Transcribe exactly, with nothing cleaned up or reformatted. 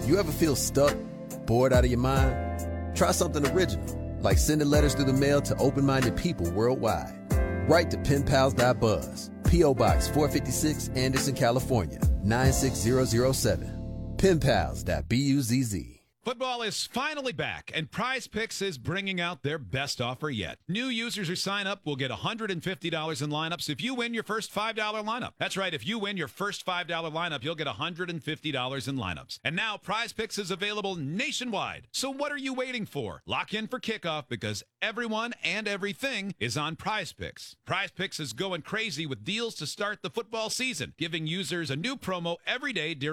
You ever feel stuck, bored out of your mind? Try something original, like sending letters through the mail to open-minded people worldwide. Write to pen pals dot buzz, P O Box four fifty-six, Anderson, California, nine six zero zero seven. pen pals dot buzz. Football is finally back, and Prize Picks is bringing out their best offer yet. New users who sign up will get one hundred fifty dollars in lineups if you win your first five dollar lineup. That's right, if you win your first five dollar lineup, you'll get one hundred fifty dollars in lineups. And now Prize Picks is available nationwide. So what are you waiting for? Lock in for kickoff because everyone and everything is on Prize Picks. Prize Picks is going crazy with deals to start the football season, giving users a new promo every day during